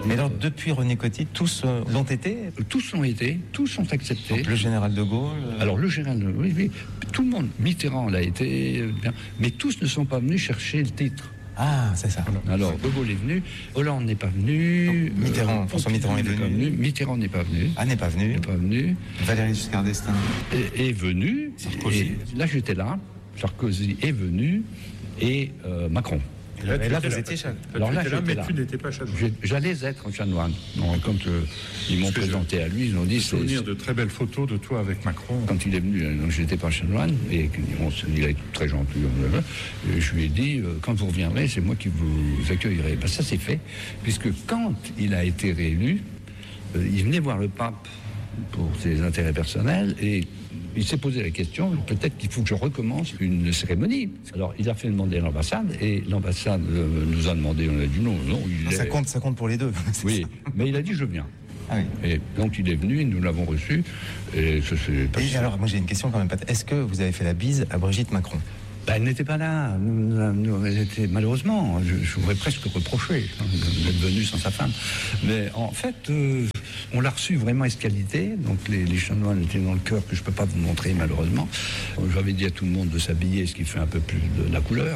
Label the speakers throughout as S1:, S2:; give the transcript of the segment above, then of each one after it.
S1: Mais alors, depuis René Coty, tous l'ont été?
S2: Tous l'ont été, tous sont acceptés.
S1: Donc, le général de Gaulle
S2: Alors, le général de Gaulle, oui, tout le monde. Mitterrand l'a été, bien, mais tous ne sont pas venus chercher le titre.
S1: Ah, c'est ça.
S2: Alors, De Gaulle est venu, Hollande n'est pas venu.
S1: François Mitterrand est venu.
S2: Mitterrand n'est pas venu.
S1: Ah, n'est pas venu. Valéry Giscard d'Estaing
S2: est venu.
S1: Sarkozy.
S2: Et là, j'étais là. Sarkozy est venu. Et Macron.
S1: Et là, vous étiez chanoine.
S2: Alors là,
S3: mais tu n'étais pas chanoine.
S2: J'allais être chanoine. Quand ils m'ont présenté à lui, ils ont dit...
S3: Souvenir de très belles photos de toi avec Macron.
S2: Quand il est venu, je n'étais pas chanoine, et il a été très gentil. Et je lui ai dit, quand vous reviendrez, c'est moi qui vous accueillerai. Ben, ça s'est fait, puisque quand il a été réélu, il venait voir le pape pour ses intérêts personnels, et il s'est posé la question, peut-être qu'il faut que je recommence une cérémonie. Alors, il a fait demander à l'ambassade, et l'ambassade nous a demandé, on a dit non.
S1: Ça compte pour les deux.
S2: Oui, mais il a dit je viens.
S1: Ah oui.
S2: Et donc il est venu, nous l'avons reçu, et ça s'est passé.
S1: Et alors, moi j'ai une question quand même, Pat. Est-ce que vous avez fait la bise à Brigitte Macron?
S2: Elle n'était pas là. Elle était, malheureusement, je pourrais presque reprocher d'être venue sans sa femme. Mais en fait, on l'a reçu vraiment escalité. Donc les chanoines étaient dans le cœur que je ne peux pas vous montrer malheureusement. J'avais dit à tout le monde de s'habiller, ce qui fait un peu plus de la couleur.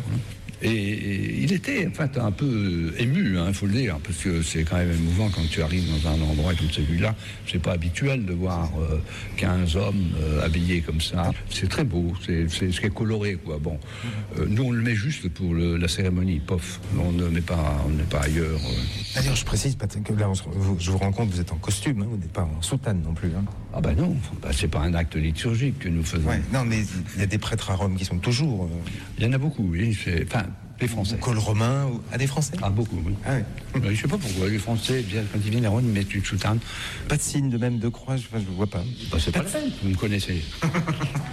S2: Et il était, en fait, un peu ému, il faut le dire, parce que c'est quand même émouvant quand tu arrives dans un endroit comme celui-là. C'est pas habituel de voir 15 hommes habillés comme ça. C'est très beau, c'est ce qui est coloré, quoi. Bon, nous on le met juste pour la cérémonie, pof. On n'est pas ailleurs.
S1: D'ailleurs, je précise, Pat, que là, je vous rends compte, vous êtes en costume, vous n'êtes pas en soutane non plus.
S2: Ah ben non, c'est pas un acte liturgique que nous faisons.
S1: Ouais, non, mais il y a des prêtres à Rome qui sont toujours...
S2: Il y en a beaucoup, oui. Les Français.
S1: Col romain, des Français?
S2: Ah, beaucoup, oui.
S1: Ah oui.
S2: Je sais pas pourquoi. Les Français, quand ils viennent à Rome, ils mettent une soutane.
S1: Pas de signe de même de croix, je ne vois pas.
S2: C'est pas la peine, vous me connaissez.